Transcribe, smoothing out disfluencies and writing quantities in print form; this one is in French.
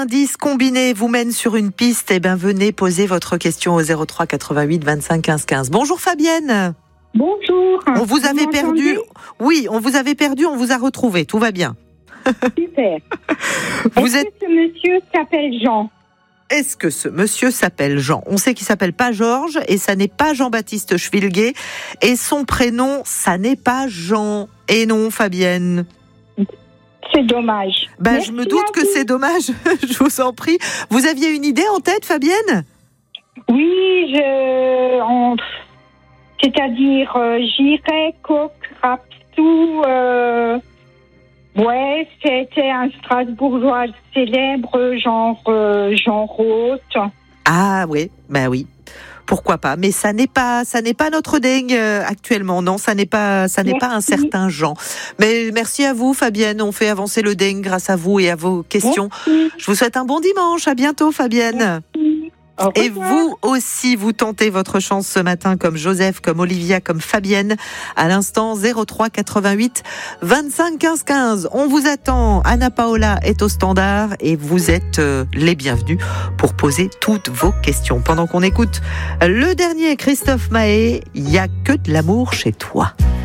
Indice combiné vous mène sur une piste. Eh bien, venez poser votre question au 03 88 25 15 15. Bonjour Fabienne. Bonjour. On vous avait perdu. Oui, on vous avait perdu, on vous a retrouvé. Tout va bien. Super. Vous Est-ce que ce monsieur s'appelle Jean? Est-ce que ce monsieur s'appelle Jean? On sait qu'il s'appelle pas Georges et ça n'est pas Jean-Baptiste Schwilguet. Et son prénom, ça n'est pas Jean. Et non, Fabienne. C'est dommage. Je me doute que c'est dommage. Je vous en prie. Vous aviez une idée en tête, Fabienne? Oui, c'est-à-dire Jirek, Coq, Rapsou. Ouais, c'était un Strasbourgeois célèbre, genre Jean Roth. Ah oui, oui. Pourquoi pas? Mais ça n'est pas notre dingue actuellement. Non, ça n'est pas un certain Jean. Mais merci à vous, Fabienne. On fait avancer le dingue grâce à vous et à vos questions. Merci. Je vous souhaite un bon dimanche. À bientôt, Fabienne. Merci. Et vous aussi, vous tentez votre chance ce matin comme Joseph, comme Olivia, comme Fabienne. À l'instant, 03 88 25 15 15. On vous attend. Anna Paola est au standard et vous êtes les bienvenus pour poser toutes vos questions. Pendant qu'on écoute le dernier Christophe Maé, il n'y a que de l'amour chez toi.